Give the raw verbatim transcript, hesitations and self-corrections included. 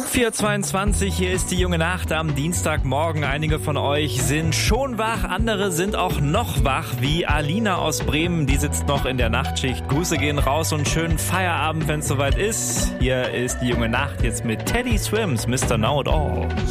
vier Uhr zweiundzwanzig, hier ist die junge Nacht am Dienstagmorgen. Einige von euch sind schon wach, andere sind auch noch wach, wie Alina aus Bremen, die sitzt noch in der Nachtschicht. Grüße gehen raus und schönen Feierabend, wenn es soweit ist. Hier ist die junge Nacht jetzt mit Teddy Swims, Mister Know It All.